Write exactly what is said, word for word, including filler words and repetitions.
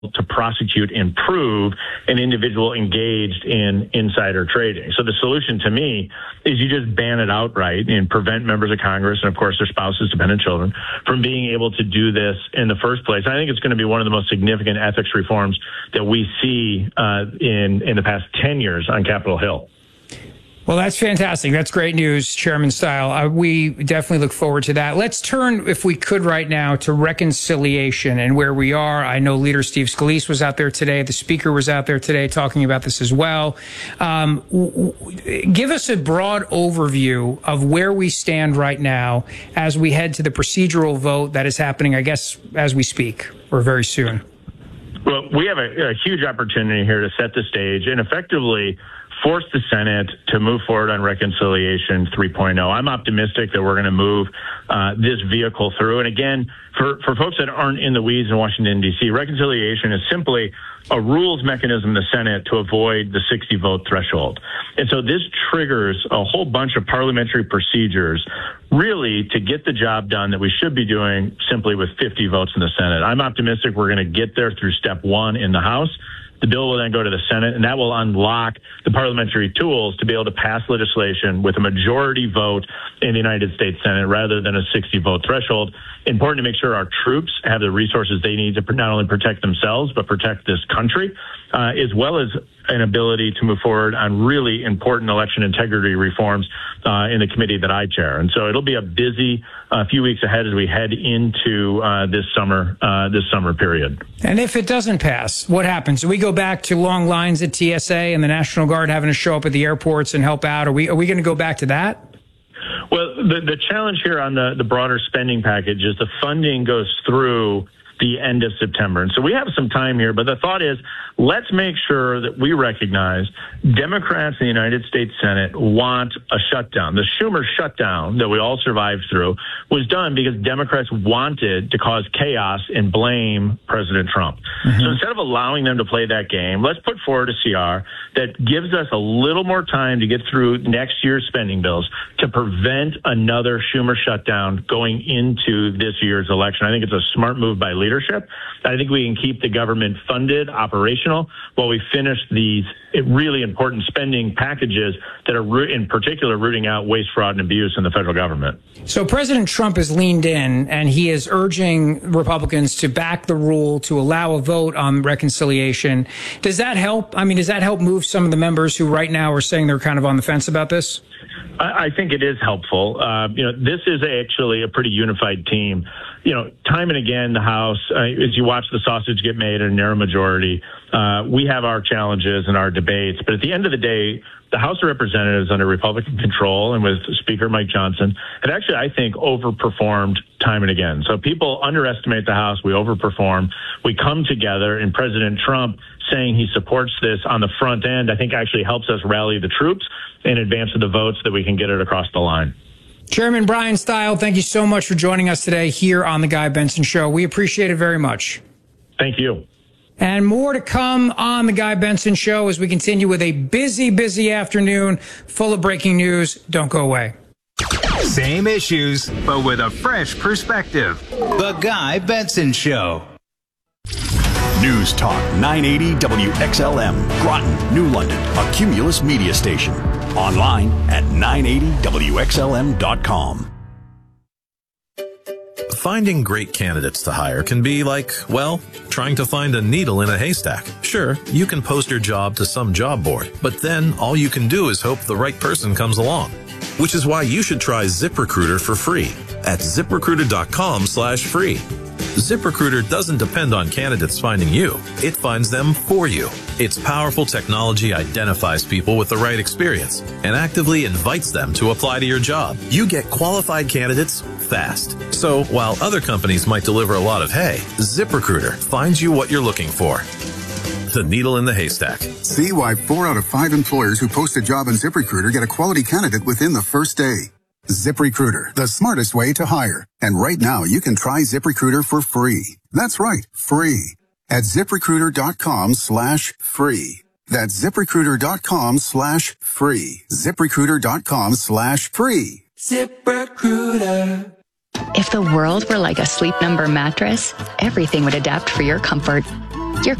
to prosecute and prove an individual engaged in insider trading. So the solution to me is you just ban it outright and prevent members of Congress and, of course, their spouses, dependent children from being able to do this in the first place. I think it's going to be one of the most significant ethics reforms that we see uh, in, in the past ten years on Capitol Hill. Well, that's fantastic. That's great news, Chairman Steil. Uh, we definitely look forward to that. Let's turn, if we could right now, to reconciliation and where we are. I know Leader Steve Scalise was out there today. The Speaker was out there today talking about this as well. Um, w- w- give us a broad overview of where we stand right now as we head to the procedural vote that is happening, I guess, as we speak, or very soon. Well, we have a, a huge opportunity here to set the stage and effectively force the Senate to move forward on reconciliation three point oh. I'm optimistic that we're going to move uh, this vehicle through. And again, for, for folks that aren't in the weeds in Washington, D C, reconciliation is simply a rules mechanism in the Senate to avoid the sixty vote threshold. And so this triggers a whole bunch of parliamentary procedures really to get the job done that we should be doing simply with fifty votes in the Senate. I'm optimistic we're going to get there through step one in the House. The bill will then go to the Senate, and that will unlock the parliamentary tools to be able to pass legislation with a majority vote in the United States Senate rather than a sixty vote threshold. Important to make sure our troops have the resources they need to not only protect themselves, but protect this country, uh, as well as an ability to move forward on really important election integrity reforms uh, in the committee that I chair. And so it'll be a busy uh, few weeks ahead as we head into uh, this summer, uh, this summer period. And if it doesn't pass, what happens? Do we go back to long lines at T S A and the National Guard having to show up at the airports and help out? Are we, are we going to go back to that? Well, the, the challenge here on the, the broader spending package is the funding goes through the end of September. And so we have some time here, but the thought is let's make sure that we recognize Democrats in the United States Senate want a shutdown. The Schumer shutdown that we all survived through was done because Democrats wanted to cause chaos and blame President Trump. Mm-hmm. So instead of allowing them to play that game, let's put forward a C R that gives us a little more time to get through next year's spending bills to prevent another Schumer shutdown going into this year's election. I think it's a smart move by leaders. Leadership. I think we can keep the government funded, operational, while we finish these really important spending packages that are in particular rooting out waste, fraud, and abuse in the federal government. So President Trump has leaned in and he is urging Republicans to back the rule to allow a vote on reconciliation. Does that help? I mean, does that help move some of the members who right now are saying they're kind of on the fence about this? I think it is helpful. Uh, you know, this is actually a pretty unified team. You know, time and again, the House, uh, as you watch the sausage get made in a narrow majority, uh, we have our challenges and our debates. But at the end of the day, the House of Representatives under Republican control and with Speaker Mike Johnson have actually, I think, overperformed time and again. So people underestimate the House. We overperform. We come together, and President Trump saying he supports this on the front end, I think actually helps us rally the troops in advance of the votes that we can get it across the line. Chairman Brian Steil, thank you so much for joining us today here on The Guy Benson Show. We appreciate it very much. Thank you. And more to come on The Guy Benson Show as we continue with a busy, busy afternoon full of breaking news. Don't go away. Same issues, but with a fresh perspective. The Guy Benson Show. News Talk nine eighty W X L M, Groton, New London, a Cumulus media station. Online at nine eighty W X L M dot com. Finding great candidates to hire can be like, well, trying to find a needle in a haystack. Sure, you can post your job to some job board, but then all you can do is hope the right person comes along. Which is why you should try ZipRecruiter for free at ZipRecruiter dot com slash free. ZipRecruiter doesn't depend on candidates finding you. It finds them for you. Its powerful technology identifies people with the right experience and actively invites them to apply to your job. You get qualified candidates fast. So while other companies might deliver a lot of hay, ZipRecruiter finds you what you're looking for. The needle in the haystack. See why four out of five employers who post a job on ZipRecruiter get a quality candidate within the first day. ZipRecruiter, the smartest way to hire. And right now, you can try ZipRecruiter for free. That's right, free. At ZipRecruiter dot com slash free. That's ZipRecruiter dot com slash free. ZipRecruiter dot com slash free. ZipRecruiter. If the world were like a Sleep Number mattress, everything would adapt for your comfort.